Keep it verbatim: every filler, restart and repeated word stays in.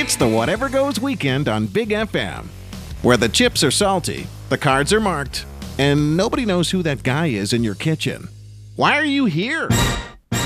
It's the Whatever Goes weekend on Big F M, where the chips are salty, the cards are marked, and nobody knows who that guy is in your kitchen. Why are you here?